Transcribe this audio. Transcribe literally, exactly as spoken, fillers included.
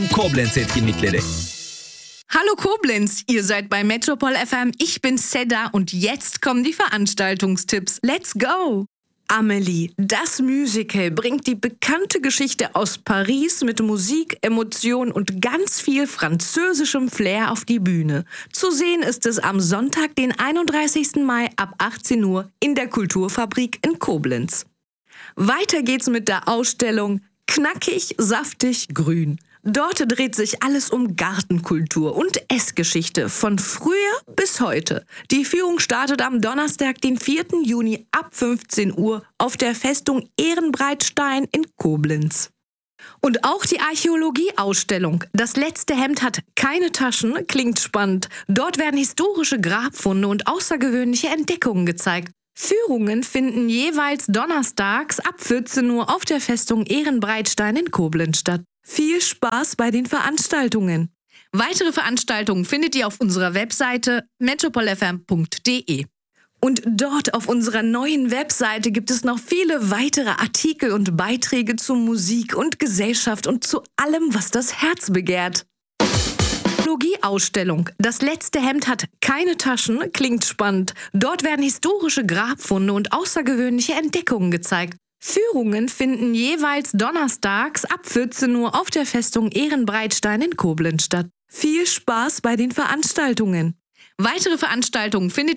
Koblenz etkinlikleri. Hallo Koblenz, ihr seid bei Metropol F M, ich bin Seda und jetzt kommen die Veranstaltungstipps. Let's go! Amélie, das Musical, bringt die bekannte Geschichte aus Paris mit Musik, Emotion und ganz viel französischem Flair auf die Bühne. Zu sehen ist es am Sonntag, den einunddreißigsten Mai ab achtzehn Uhr in der Kulturfabrik in Koblenz. Weiter geht's mit der Ausstellung Knackig, saftig, grün. Dort dreht sich alles um Gartenkultur und Essgeschichte von früher bis heute. Die Führung startet am Donnerstag, den vierten Juni ab fünfzehn Uhr auf der Festung Ehrenbreitstein in Koblenz. Und auch die Archäologie-Ausstellung Das letzte Hemd hat keine Taschen klingt spannend. Dort werden historische Grabfunde und außergewöhnliche Entdeckungen gezeigt. Führungen finden jeweils donnerstags ab vierzehn Uhr auf der Festung Ehrenbreitstein in Koblenz statt. Viel Spaß bei den Veranstaltungen. Weitere Veranstaltungen findet ihr auf unserer Webseite metropol f m punkt d e. Und dort auf unserer neuen Webseite gibt es noch viele weitere Artikel und Beiträge zu Musik und Gesellschaft und zu allem, was das Herz begehrt. Archäologie-Ausstellung Das letzte Hemd hat keine Taschen klingt spannend. Dort werden historische Grabfunde und außergewöhnliche Entdeckungen gezeigt. Führungen finden jeweils donnerstags ab vierzehn Uhr auf der Festung Ehrenbreitstein in Koblenz statt. Viel Spaß bei den Veranstaltungen. Weitere Veranstaltungen findet